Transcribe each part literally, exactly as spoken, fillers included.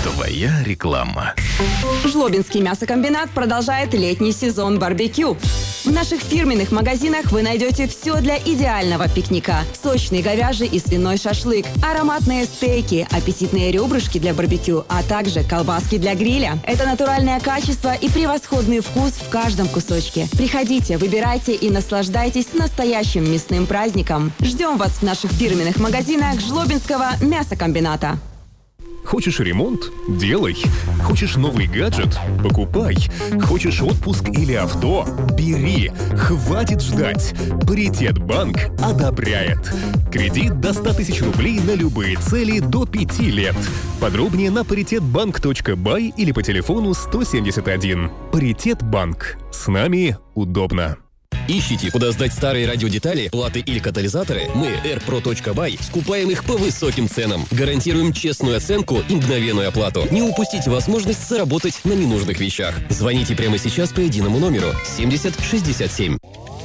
Твоя реклама. Жлобинский мясокомбинат продолжает летний сезон барбекю. В наших фирменных магазинах вы найдете все для идеального пикника. Сочный говяжий и свиной шашлык, ароматные стейки, аппетитные ребрышки для барбекю, а также колбаски для гриля. Это натуральное качество и превосходный вкус в каждом кусочке. Приходите, выбирайте и наслаждайтесь настоящим мясным праздником. Ждем вас в наших фирменных магазинах Жлобинского мясокомбината. Хочешь ремонт? Делай. Хочешь новый гаджет? Покупай. Хочешь отпуск или авто? Бери. Хватит ждать. Паритет Банк одобряет. Кредит до ста тысяч рублей на любые цели до пяти лет. Подробнее на паритетбанк точка бай или по телефону сто семьдесят один. Паритет Банк. С нами удобно. Ищите, куда сдать старые радиодетали, платы или катализаторы? Мы, эр про точка бай, скупаем их по высоким ценам. Гарантируем честную оценку и мгновенную оплату. Не упустите возможность заработать на ненужных вещах. Звоните прямо сейчас по единому номеру семьдесят шестьдесят семь.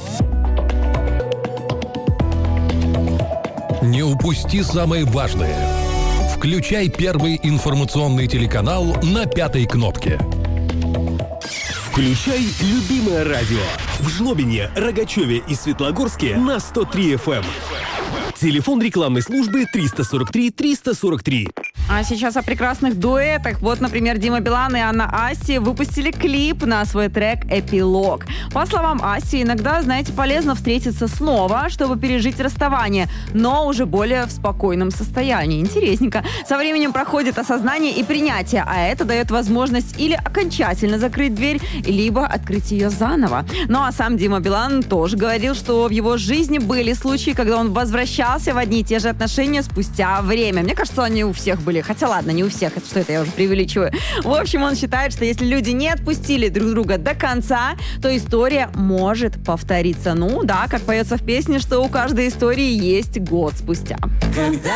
Не упусти самое важное. Включай первый информационный телеканал на пятой кнопке. Включай любимое радио. В Жлобине, Рогачеве и Светлогорске на сто три эф эм. Телефон рекламной службы триста сорок три триста сорок три. А сейчас о прекрасных дуэтах. Вот, например, Дима Билан и Анна Асси выпустили клип на свой трек «Эпилог». По словам Асси, иногда, знаете, полезно встретиться снова, чтобы пережить расставание, но уже более в спокойном состоянии. Интересненько. Со временем проходит осознание и принятие, а это дает возможность или окончательно закрыть дверь, либо открыть ее заново. Ну а сам Дима Билан тоже говорил, что в его жизни были случаи, когда он возвращался в одни и те же отношения спустя время. Мне кажется, они у всех были. Хотя ладно, не у всех, это что это я уже преувеличиваю. В общем, он считает, что если люди не отпустили друг друга до конца, то история может повториться. Ну да, как поется в песне, что у каждой истории есть год спустя. Когда